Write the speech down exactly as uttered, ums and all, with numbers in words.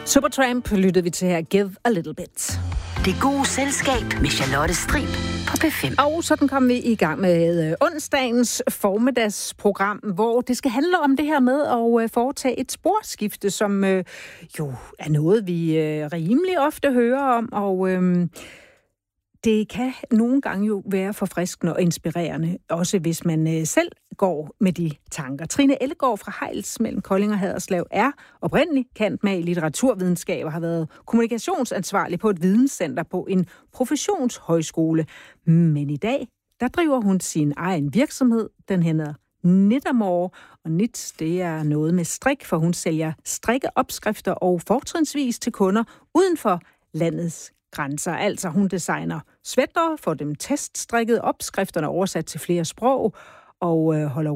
Supertramp lyttede vi til her. Give a little bit. Det gode selskab med Charlotte Strib på P fem. Og sådan kom vi i gang med onsdagens formiddagsprogram, hvor det skal handle om det her med at foretage et sporskifte, som øh, jo er noget, vi øh, rimelig ofte hører om, og øh, det kan nogle gange jo være forfriskende og inspirerende, også hvis man øh, selv går med de tanker. Trine Ellegaard fra Hejls mellem Kolding og Haderslev er oprindelig kendt med i litteraturvidenskab og har været kommunikationsansvarlig på et videnscenter på en professionshøjskole. Men i dag, der driver hun sin egen virksomhed. Den hedder Knittermore, og knit, det er noget med strik, for hun sælger strikkeopskrifter og fortrinsvis til kunder uden for landets grænser. Altså hun designer sweater, får dem teststrikket, opskrifterne oversat til flere sprog og øh, holder